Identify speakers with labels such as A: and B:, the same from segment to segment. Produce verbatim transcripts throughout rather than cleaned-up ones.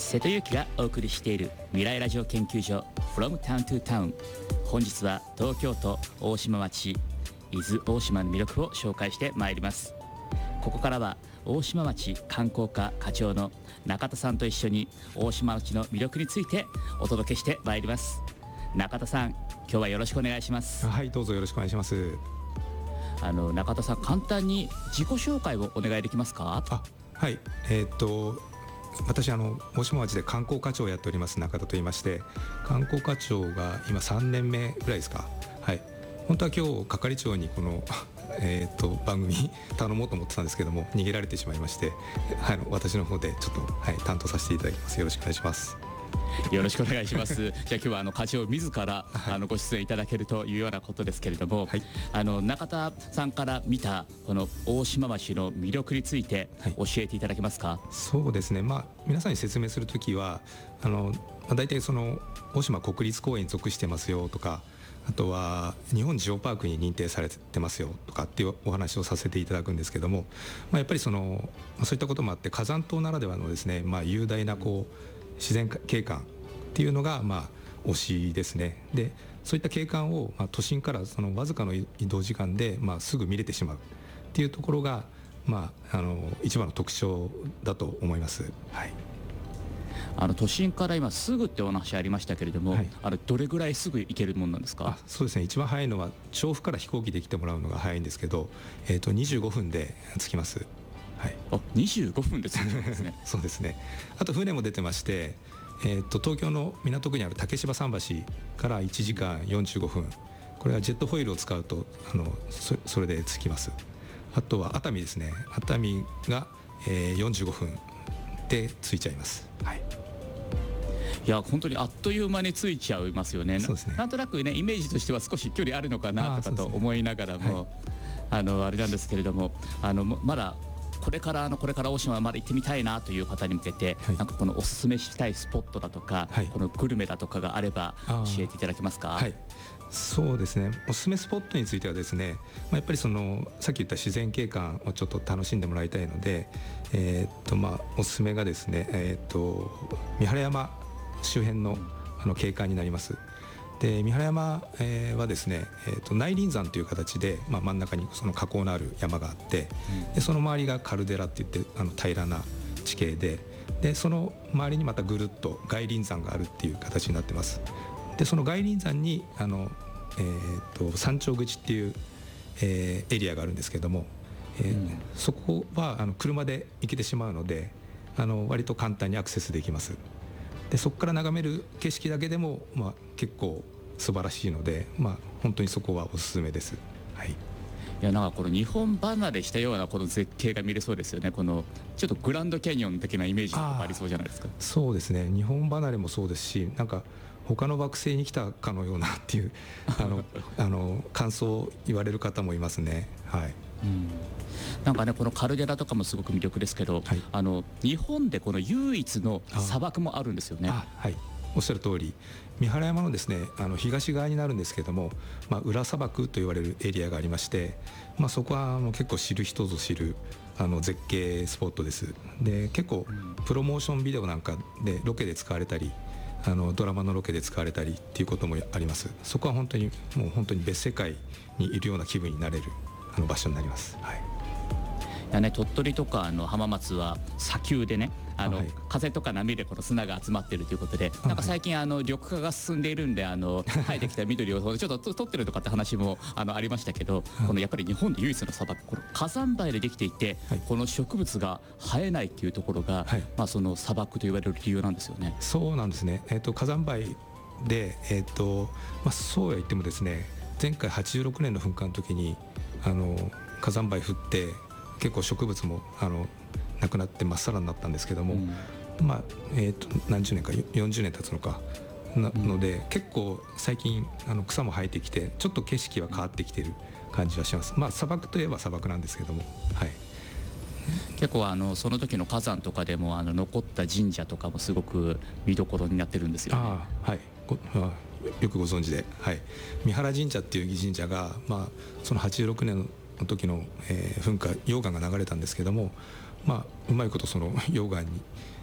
A: 瀬戸裕樹がお送りしている未来ラジオ研究所 From Town to Town。 本日は東京都大島町伊豆大島の魅力を紹介してまいります。ここからは大島町観光課課長の中田さんと一緒に大島町の魅力についてお届けしてまいります。中田さん、今日はよろしくお願いします。
B: はい、どうぞよろしくお願いします。
A: あの中田さん、簡単に自己紹介をお願いできますか？
B: あ、はい、えー、っと私あの大島町で観光課長をやっております中田と言いまして、観光課長が今さんねんめぐらいですか。はい、本当は今日係長にこのえー、と番組頼もうと思ってたんですけども、逃げられてしまいまして、はい、私の方でちょっと、はい、担当させていただきます。よろしくお願いします。
A: よろしくお願いします。じゃあ今日はあの課長自ら、はい、あのご出演いただけるというようなことですけれども、はい、あの中田さんから見たこの大島町の魅力について教えていただけますか？はい、
B: そうですね、まあ、皆さんに説明するときはあの、まあ、大体その大島国立公園に属してますよとか、あとは日本ジオパークに認定されてますよとかっていうお話をさせていただくんですけども、まあ、やっぱりそのそういったこともあって火山島ならではのですね、まあ、雄大なこう自然景観っていうのがまあ推しですね。でそういった景観をまあ都心からそのわずかの移動時間でまあすぐ見れてしまうっていうところがまああの一番の特徴だと思います。はい、
A: あの都心から今すぐってお話ありましたけれども、はい、あのどれぐらいすぐ行けるものなんですか？
B: あ、そうですね、一番早いのは調布から飛行機で来てもらうのが早いんですけど、えー、とにじゅうごふんで着きます。はい、
A: あ、にじゅうごふんで着くんですね。
B: そうですね。あと船も出てまして、えー、と東京の港区にある竹芝桟橋からいちじかんよんじゅうごふん、これはジェットホイールを使うとあの そ, それで着きます。あとは熱海ですね、熱海が、えー、よんじゅうごふんで着いちゃいます。はい、
A: いや本当にあっという間に着いちゃいますよね。
B: そうですね、
A: なんとなくねイメージとしては少し距離あるのかなとかと思いながらも、あ、ね、はい、あのあれなんですけれども、あのまだこれからあのこれから大島まで行ってみたいなという方に向けて、はい、なんかこのおすすめしたいスポットだとか、はい、このグルメだとかがあれば教えていただけますか？
B: はい、そうですね、おすすめスポットについてはですね、まあ、やっぱりそのさっき言った自然景観をちょっと楽しんでもらいたいので、えーっとまあ、おすすめがですね、えーっと三原山周辺のあの景観になります。で三原山、えー、はですね、えー、と内輪山という形で、まあ、真ん中にその火口のある山があって、うん、でその周りがカルデラっていってあの平らな地形で、でその周りにまたぐるっと外輪山があるっていう形になってます。でその外輪山にあの、えー、と山頂口っていう、えー、エリアがあるんですけども、えーうん、そこはあの車で行けてしまうので、あの割と簡単にアクセスできます。でそこから眺める景色だけでも、まあ、結構素晴らしいので、まあ、本当にそこはおすすめです。はい、い
A: やなんかこの日本離れしたようなこの絶景が見れそうですよね。このちょっとグランドキャニオン的なイメージがありそうじゃないですか？
B: そうですね、日本離れもそうですし、なんか他の惑星に来たかのようなっていうあのあの感想を言われる方もいますね。はい、うん、
A: なんかねこのカルデラとかもすごく魅力ですけど、はい、あの日本でこの唯一の砂漠もあるんですよね。
B: ああ、はい、おっしゃる通り、三原山のですねあの東側になるんですけども、まあ、裏砂漠と言われるエリアがありまして、まあ、そこはあの結構知る人ぞ知るあの絶景スポットです。で結構プロモーションビデオなんかでロケで使われたり、あのドラマのロケで使われたりっていうこともあります。そこは本当にもう本当に別世界にいるような気分になれるあの場所になります。はい、
A: いやね、鳥取とかあの浜松は砂丘でね、あの、
B: はい、
A: 風とか波でこの砂が集まっているということで、なんか最近あの緑化が進んでいるんで、あの生えてきた緑をちょっと取ってるとかって話もあのありましたけど、このやっぱり日本で唯一の砂漠、この火山灰でできていて、はい、この植物が生えないっていうところが、はい、まあ、その砂漠と言われる理由なんですよね。
B: そうなんですね、えー、と火山灰で、えーとまあ、そうは言ってもですね、前回はちじゅうろくねんの噴火の時にあの火山灰降って結構植物もあのなくなってまっさらになったんですけども、うん、まあえー、と何十年かよんじゅうねん経つのかなので、うん、結構最近あの草も生えてきてちょっと景色は変わってきてる感じはします。まあ砂漠といえば砂漠なんですけども、はい、
A: 結構あのその時の火山とかでもあの残った神社とかもすごく見どころになってるんですよね。
B: あ、はい、ごあよくご存知で、はい、三原神社っていう神社が、まあ、そのはちじゅうろくねんの時の、えー、噴火溶岩が流れたんですけども、まあ、うまいことその溶岩に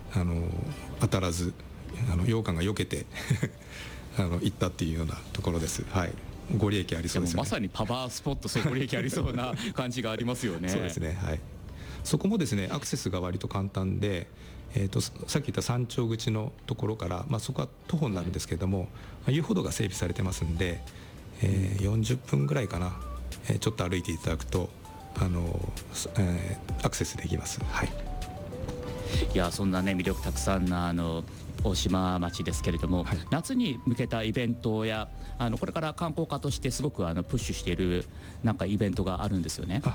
B: あの当たらずあの羊羹が避けてあの行ったっていうようなところです。はい、ご利益ありそうですよね。
A: でもまさにパワースポット、そうご利益ありそうな感じがありますよね。
B: そうですね、はい、そこもですねアクセスが割と簡単で、えー、とさっき言った山頂口のところから、まあ、そこは徒歩になるんですけれども、はい、遊歩道が整備されてますんで、えー、よんじゅっぷんぐらいかな、えー、ちょっと歩いていただくとあの、えー、アクセスできます。はい、
A: いやそんなね魅力たくさんなあの大島町ですけれども、はい、夏に向けたイベントやあのこれから観光課としてすごくあのプッシュしているなんかイベントがあるんですよね。